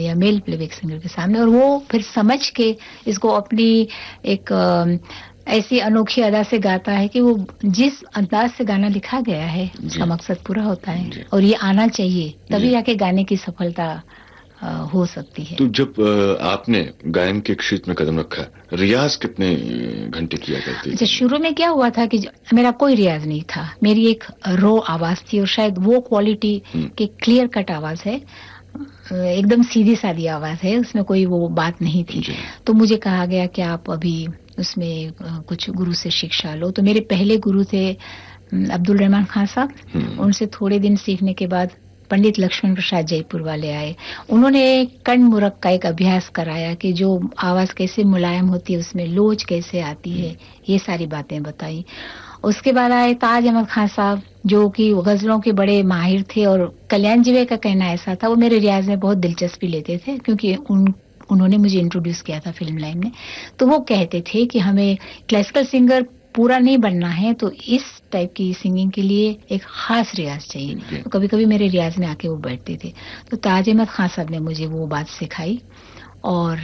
या male playback singer के सामने, और वो फिर समझ के इसको अपनी एक ऐसी अनोखी अदा से गाता है कि वो जिस अंदाज से गाना लिखा गया है उसका मकसद पूरा होता है, और ये आना चाहिए, तभी जाके गाने की सफलता हो सकती है। तो जब आपने गायन के क्षेत्र में कदम रखा, रियाज कितने घंटे किया करते थे? अच्छा, शुरू में क्या हुआ था कि मेरा कोई रियाज नहीं था, मेरी एक रो आवाज थी, और शायद वो क्वालिटी की क्लियर कट आवाज है, एकदम सीधी सादी आवाज है, उसमें कोई वो बात नहीं थी। तो मुझे कहा गया कि आप अभी उसमें कुछ गुरु से शिक्षा लो। तो मेरे पहले गुरु थे अब्दुल रहमान खान साहब। उनसे थोड़े दिन सीखने के बाद पंडित लक्ष्मण प्रसाद जयपुर वाले आए। उन्होंने कण मुरक का एक अभ्यास कराया कि जो आवाज कैसे मुलायम होती है, उसमें लोच कैसे आती है, ये सारी बातें बताई। उसके बाद आए ताज अहमद खान साहब, जो कि गजलों के बड़े माहिर थे, और कल्याण जीवे का कहना ऐसा था, वो मेरे रियाज में बहुत दिलचस्पी लेते थे, क्योंकि उन्होंने मुझे इंट्रोड्यूस किया था फिल्म लाइन में। तो वो कहते थे कि हमें क्लासिकल सिंगर पूरा नहीं बनना है, तो इस टाइप की सिंगिंग के लिए एक खास रियाज चाहिए। तो कभी कभी मेरे रियाज में आके वो बैठते थे। तो ताज अहमद खान साहब ने मुझे वो बात सिखाई, और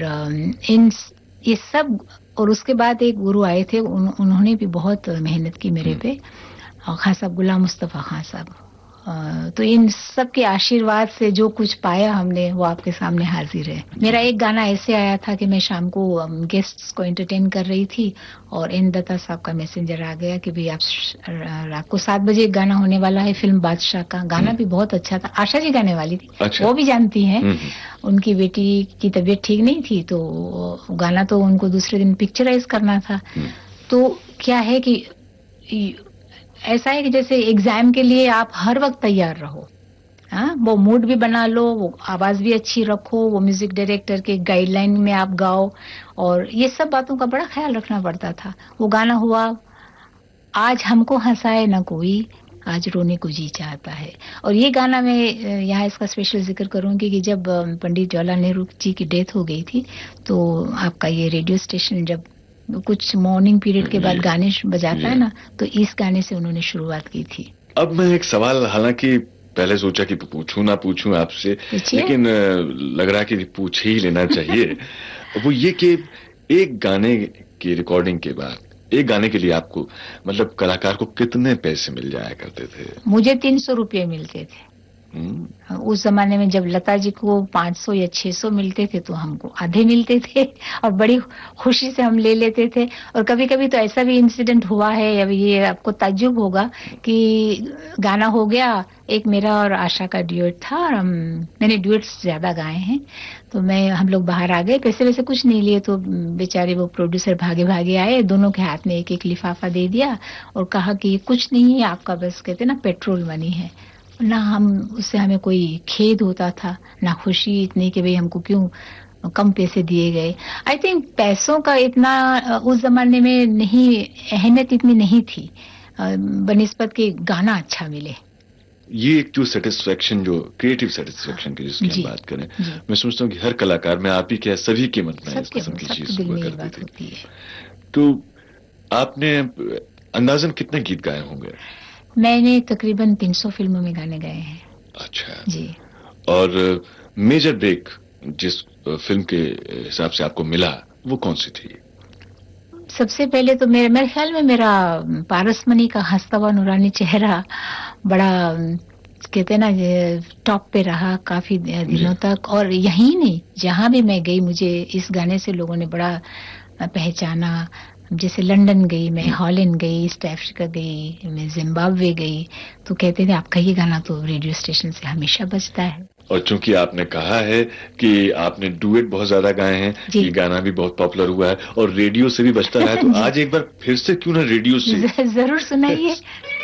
ये सब। और उसके बाद एक गुरु आए थे, उन्होंने भी बहुत मेहनत की मेरे पे, खान साहब गुलाम मुस्तफा खान साहब। तो इन सब के आशीर्वाद से जो कुछ पाया हमने, वो आपके सामने हाजिर है। मेरा एक गाना ऐसे आया था कि मैं शाम को गेस्ट्स को एंटरटेन कर रही थी, और एन दत्ता साहब का मैसेंजर आ गया कि भाई आप रात को 7 बजे एक गाना होने वाला है फिल्म बादशाह का। गाना भी बहुत अच्छा था, आशा जी गाने वाली थी। अच्छा। वो भी जानती हैं, उनकी बेटी की तबीयत ठीक नहीं थी, तो गाना तो उनको दूसरे दिन पिक्चराइज करना था। तो क्या है कि ऐसा है कि जैसे एग्जाम के लिए आप हर वक्त तैयार रहो, हाँ, वो मूड भी बना लो, वो आवाज भी अच्छी रखो, वो म्यूजिक डायरेक्टर के गाइडलाइन में आप गाओ, और ये सब बातों का बड़ा ख्याल रखना पड़ता था। वो गाना हुआ, आज हमको हंसाए न कोई, आज रोने को जी चाहता है। और ये गाना मैं यहाँ इसका स्पेशल जिक्र करूंगी कि जब पंडित जवाहरलाल नेहरू जी की डेथ हो गई थी, तो आपका ये रेडियो स्टेशन जब कुछ मॉर्निंग पीरियड के बाद गाने बजाता है ना, तो इस गाने से उन्होंने शुरुआत की थी। अब मैं एक सवाल, हालांकि पहले सोचा कि पूछूं ना पूछूं आपसे, लेकिन लग रहा है कि पूछ ही लेना चाहिए। वो ये कि एक गाने की रिकॉर्डिंग के बाद, एक गाने के लिए आपको, मतलब कलाकार को कितने पैसे मिल जाया करते थे? मुझे 300 रुपये मिलते थे। उस जमाने में जब लता जी को 500 या 600 मिलते थे, तो हमको आधे मिलते थे, और बड़ी खुशी से हम ले लेते थे। और कभी कभी तो ऐसा भी इंसिडेंट हुआ है, अब ये आपको ताज्जुब होगा कि गाना हो गया, एक मेरा और आशा का ड्यूएट था, और मैंने ड्यूएट्स ज्यादा गाए हैं, तो हम लोग बाहर आ गए, पैसे वैसे कुछ नहीं लिए, तो बेचारे वो प्रोड्यूसर भागे भागे आए, दोनों के हाथ में एक एक लिफाफा दे दिया, और कहा कि कुछ नहीं है आपका, बस कहते ना पेट्रोल मनी है ना। उससे हमें कोई खेद होता था ना खुशी इतनी कि भाई हमको क्यों कम पैसे दिए गए। आई थिंक पैसों का इतना उस जमाने में नहीं, अहमियत इतनी नहीं थी बनिस्बत के गाना अच्छा मिले। ये एक जो सेटिस्फेक्शन, जो क्रिएटिव सेटिस्फेक्शन की जिसकी हम बात करें, मैं सोचता हूँ कि हर कलाकार में, आप ही क्या सभी के मन में इस किस्म की चीज हुआ करती थी। तो आपने अंदाजन कितने गीत गाए होंगे? मैंने तकरीबन 300 फिल्मों में गाने गाए हैं। अच्छा जी। और मेजर ब्रेक जिस फिल्म के हिसाब से आपको मिला, वो कौन सी थी? सबसे पहले तो मेरे ख्याल में मेरा पारसमणि का हंसता हुआ नूरानी चेहरा बड़ा, कहते ना, टॉप पे रहा काफी दिनों तक। और यही नहीं, जहां भी मैं गई, मुझे इस गाने से लोगों ने बड़ा पहचाना। जैसे लंदन गई मैं, हॉलैंड गई, ईस्ट अफ्रीका गई, मैं जिम्बाब्वे गई, तो कहते थे आपका ये गाना तो रेडियो स्टेशन से हमेशा बजता है। और चूंकि आपने कहा है कि आपने डुएट बहुत ज्यादा गाए हैं, ये गाना भी बहुत पॉपुलर हुआ है और रेडियो से भी बजता रहा है, तो आज एक बार फिर से क्यों ना रेडियो से जरूर सुनाइए।